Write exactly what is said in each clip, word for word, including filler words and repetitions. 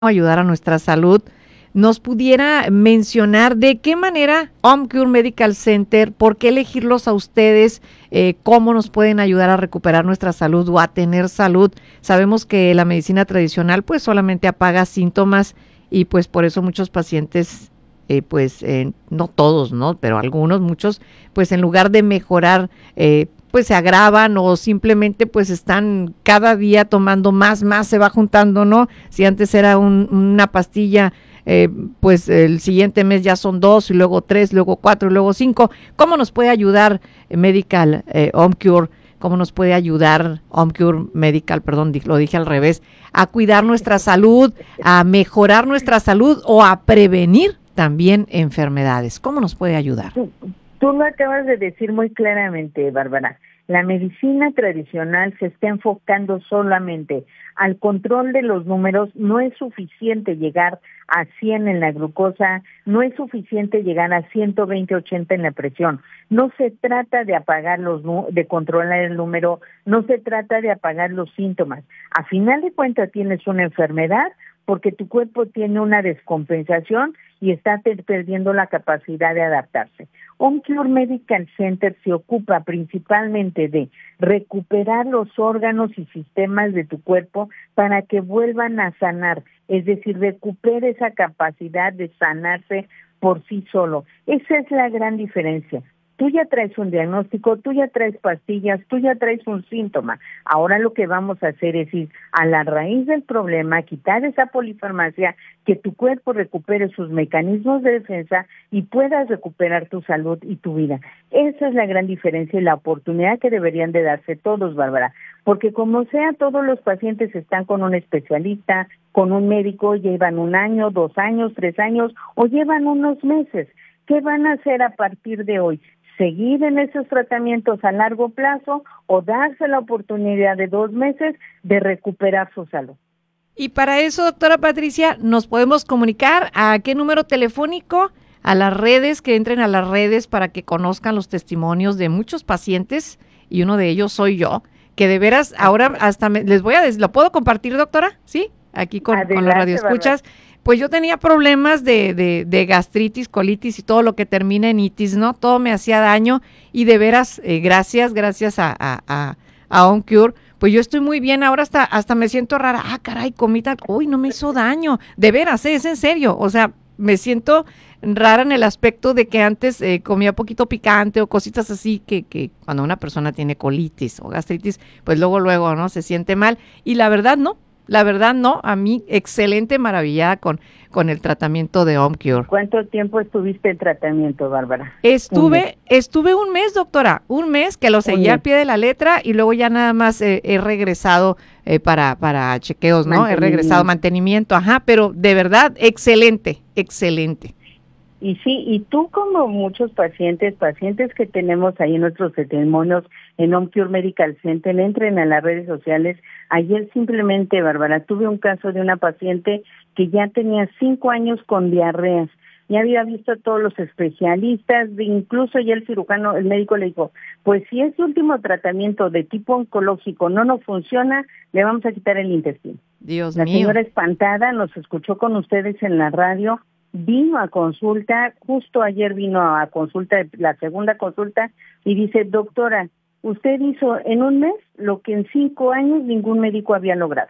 ayudar a nuestra salud, nos pudiera mencionar de qué manera OmCure Medical Center, por qué elegirlos a ustedes, eh, cómo nos pueden ayudar a recuperar nuestra salud o a tener salud. Sabemos que la medicina tradicional pues solamente apaga síntomas y pues por eso muchos pacientes, eh, pues eh, no todos, ¿no? Pero algunos, muchos, pues en lugar de mejorar, eh, pues se agravan o simplemente pues están cada día tomando más, más se va juntando, ¿no? Si antes era un, una pastilla, eh, pues el siguiente mes ya son dos y luego tres, luego cuatro y luego cinco. ¿Cómo nos puede ayudar eh, Medical eh, OmCure? ¿Cómo nos puede ayudar OmCure Medical, perdón, lo dije al revés, a cuidar nuestra salud, a mejorar nuestra salud o a prevenir también enfermedades? ¿Cómo nos puede ayudar? Tú lo acabas de decir muy claramente, Bárbara. La medicina tradicional se está enfocando solamente al control de los números. No es suficiente llegar a cien en la glucosa, no es suficiente llegar a ciento veinte, ochenta en la presión. No se trata de apagar los, de controlar el número, no se trata de apagar los síntomas. A final de cuentas tienes una enfermedad porque tu cuerpo tiene una descompensación y está perdiendo la capacidad de adaptarse. OmCure Medical Center se ocupa principalmente de recuperar los órganos y sistemas de tu cuerpo para que vuelvan a sanar, es decir, recupere esa capacidad de sanarse por sí solo. Esa es la gran diferencia. Tú ya traes un diagnóstico, tú ya traes pastillas, tú ya traes un síntoma. Ahora lo que vamos a hacer es ir a la raíz del problema, quitar esa polifarmacia, que tu cuerpo recupere sus mecanismos de defensa y puedas recuperar tu salud y tu vida. Esa es la gran diferencia y la oportunidad que deberían de darse todos, Bárbara. Porque como sea, todos los pacientes están con un especialista, con un médico, llevan un año, dos años, tres años o llevan unos meses. ¿Qué van a hacer a partir de hoy? ¿Seguir en esos tratamientos a largo plazo o darse la oportunidad de dos meses de recuperar su salud? Y para eso, doctora Patricia, ¿nos podemos comunicar a qué número telefónico? A las redes, que entren a las redes para que conozcan los testimonios de muchos pacientes, y uno de ellos soy yo, que de veras ahora hasta me, les voy a decir, ¿lo puedo compartir, doctora? ¿Sí? Aquí con, con los radioescuchas. Pues yo tenía problemas de, de, de gastritis, colitis y todo lo que termina en itis, ¿no? Todo me hacía daño y de veras, eh, gracias, gracias a, a, a, a OmCure, pues yo estoy muy bien, ahora hasta hasta me siento rara. Ah, caray, comí tal, uy, no me hizo daño. De veras, ¿eh? Es en serio, o sea, me siento rara en el aspecto de que antes eh, comía poquito picante o cositas así que, que cuando una persona tiene colitis o gastritis, pues luego, luego, ¿no? Se siente mal y la verdad, no. La verdad, no, a mí excelente, maravillada con, con el tratamiento de OmCure. ¿Cuánto tiempo estuviste en tratamiento, Bárbara? Estuve, un estuve un mes, doctora, un mes que lo seguía al pie de la letra y luego ya nada más eh, he regresado eh, para, para chequeos, ¿no? He regresado mantenimiento, ajá, pero de verdad, excelente, excelente. Y sí, y tú como muchos pacientes, pacientes que tenemos ahí en nuestros testimonios en OmCure Medical Center, entren a las redes sociales. Ayer simplemente, Bárbara, tuve un caso de una paciente que ya tenía cinco años con diarreas. Ya había visto a todos los especialistas, incluso ya el cirujano, el médico le dijo, pues si ese último tratamiento de tipo oncológico no nos funciona, le vamos a quitar el intestino. Dios mío. La señora espantada nos escuchó con ustedes en la radio, vino a consulta, justo ayer vino a consulta, la segunda consulta, y dice, doctora, usted hizo en un mes lo que en cinco años ningún médico había logrado.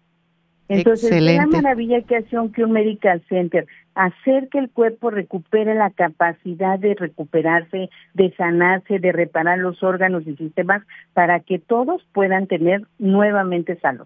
Entonces, es la maravilla que hace OmCure Medical Center, hacer que el cuerpo recupere la capacidad de recuperarse, de sanarse, de reparar los órganos y sistemas para que todos puedan tener nuevamente salud.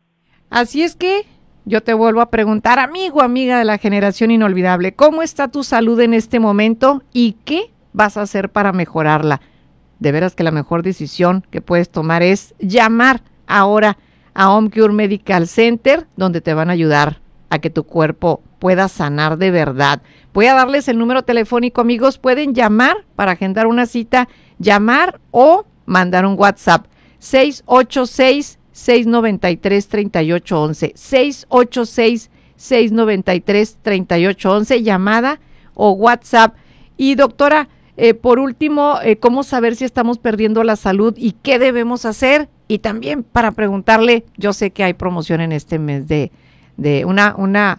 Así es que yo te vuelvo a preguntar, amigo, amiga de la generación inolvidable, ¿cómo está tu salud en este momento y qué vas a hacer para mejorarla? De veras que la mejor decisión que puedes tomar es llamar ahora a OmCure Medical Center, donde te van a ayudar a que tu cuerpo pueda sanar de verdad. Voy a darles el número telefónico, amigos, pueden llamar para agendar una cita, llamar o mandar un WhatsApp, seis ocho seis, seis nueve tres, tres ocho uno uno, seis ocho seis, seis nueve tres, tres ocho uno uno, llamada o WhatsApp. Y doctora, eh, por último, eh, ¿cómo saber si estamos perdiendo la salud y qué debemos hacer? Y también para preguntarle, yo sé que hay promoción en este mes de, de una, una